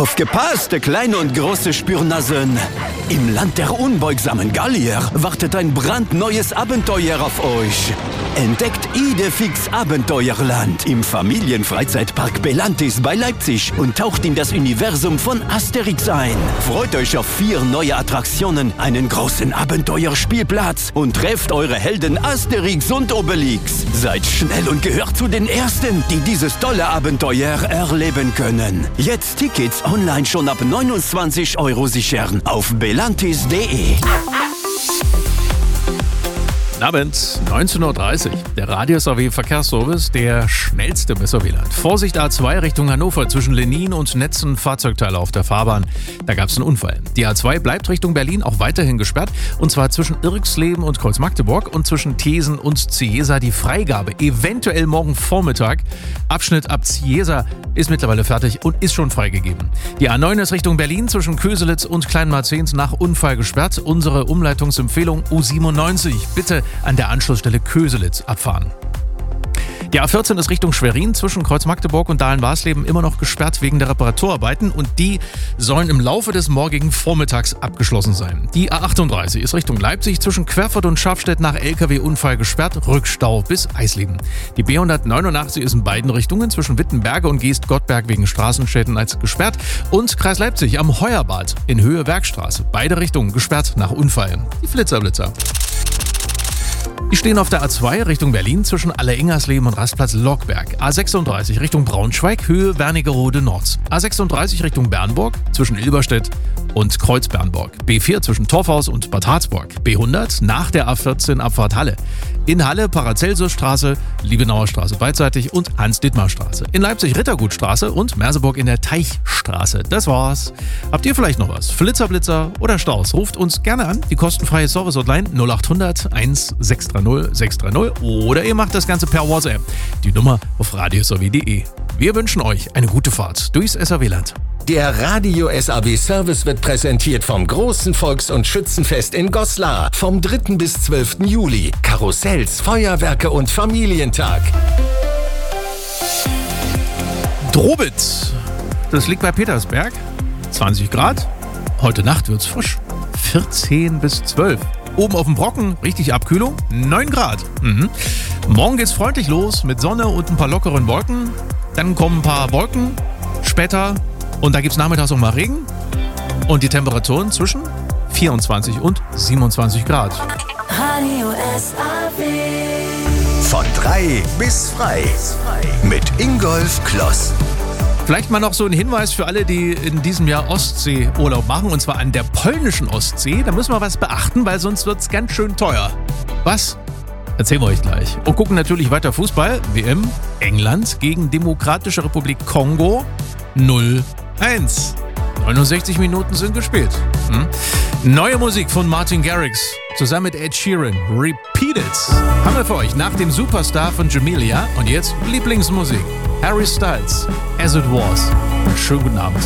Aufgepasst, kleine und große Spürnasen! Im Land der unbeugsamen Gallier wartet ein brandneues Abenteuer auf euch. Entdeckt Idefix Abenteuerland im Familienfreizeitpark Belantis bei Leipzig und taucht in das Universum von Asterix ein. Freut euch auf 4 neue Attraktionen, einen großen Abenteuerspielplatz und trefft eure Helden Asterix und Obelix. Seid schnell und gehört zu den Ersten, die dieses tolle Abenteuer erleben können. Jetzt Tickets online schon ab 29 € sichern auf belantis.de. Abend, 19.30 Uhr. Der Radio-SAW-Verkehrsservice, der schnellste im SAW-Land. Vorsicht A2 Richtung Hannover zwischen Lenin und Netzen, Fahrzeugteile auf der Fahrbahn. Da gab es einen Unfall. Die A2 bleibt Richtung Berlin auch weiterhin gesperrt. Und zwar zwischen Irxleben und Kreuzmagdeburg und zwischen Thesen und Cieza die Freigabe. Eventuell morgen Vormittag. Abschnitt ab Cieza ist mittlerweile fertig und ist schon freigegeben. Die A9 ist Richtung Berlin zwischen Köselitz und Kleinmarzens nach Unfall gesperrt. Unsere Umleitungsempfehlung U97. Bitte an der Anschlussstelle Köselitz abfahren. Die A14 ist Richtung Schwerin zwischen Kreuzmagdeburg und Dahlen-Warsleben immer noch gesperrt wegen der Reparaturarbeiten und die sollen im Laufe des morgigen Vormittags abgeschlossen sein. Die A38 ist Richtung Leipzig zwischen Querfurt und Schafstedt nach LKW-Unfall gesperrt, Rückstau bis Eisleben. Die B189 ist in beiden Richtungen zwischen Wittenberge und Geest-Gottberg wegen Straßenschäden als gesperrt und Kreis Leipzig am Heuerbad in Höhe Werkstraße. Beide Richtungen gesperrt nach Unfall. Die Flitzer. Die stehen auf der A2 Richtung Berlin zwischen Alleingersleben und Rastplatz Lockberg. A36 Richtung Braunschweig, Höhe Wernigerode Nord. A36 Richtung Bernburg zwischen Ilberstedt und Kreuzbernburg. B4 zwischen Torfhaus und Bad Harzburg. B100 nach der A14 Abfahrt Halle. In Halle Paracelsusstraße, Liebenauer Straße beidseitig und Hans-Dittmar-Straße. In Leipzig Rittergutstraße und Merseburg in der Teichstraße. Das war's. Habt ihr vielleicht noch was? Flitzer oder Staus? Ruft uns gerne an. Die kostenfreie Service-Hotline 0800 1630 630 oder ihr macht das Ganze per WhatsApp. Die Nummer auf radiosaw.de. Wir wünschen euch eine gute Fahrt durchs SAW-Land. Der Radio SAW Service wird präsentiert vom großen Volks- und Schützenfest in Goslar vom 3. bis 12. Juli. Karussells, Feuerwerke und Familientag. Drobitz, das liegt bei Petersberg. 20 Grad. Heute Nacht wird's frisch. 14 bis 12. Oben auf dem Brocken, richtig Abkühlung, 9 Grad. Morgen geht's freundlich los mit Sonne und ein paar lockeren Wolken. Dann kommen ein paar Wolken später und da gibt's nachmittags auch mal Regen. Und die Temperaturen zwischen 24 und 27 Grad. Radio SAW. Von 3 bis frei. Mit Ingolf Kloss. Vielleicht mal noch so ein Hinweis für alle, die in diesem Jahr Ostseeurlaub machen, und zwar an der polnischen Ostsee. Da müssen wir was beachten, weil sonst wird's ganz schön teuer. Was? Erzählen wir euch gleich. Und gucken natürlich weiter Fußball. WM, England gegen Demokratische Republik Kongo 0-1. 69 Minuten sind gespielt. Neue Musik von Martin Garrix zusammen mit Ed Sheeran. Repeat It. Haben wir für euch nach dem Superstar von Jamelia. Und jetzt Lieblingsmusik. Harry Styles, As It Was. Schönen guten Abend.